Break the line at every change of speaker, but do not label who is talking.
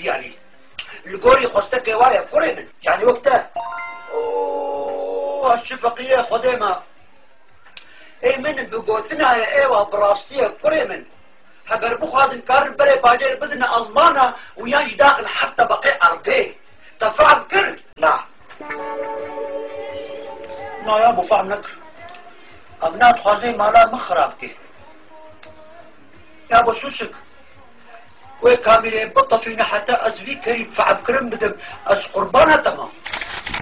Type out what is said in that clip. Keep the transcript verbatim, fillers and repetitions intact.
يعني القوري خوستك وايا كوري من يعني وقتها اوه الشفقية خديمة اي من بقوتنا يا ايوه براستية كوري من هقر بخوازن كارن بري باجر بدنا ازمانا وياش داخل حتى بقي ارضي تفعل كر لا لا يا ابو فهم نكر ابنات خوازي مالا مخرابكي يا ابو سوسك وكاملين بطفينا حتى ازفي كريم فعب كرم بدك اس قربانها تمام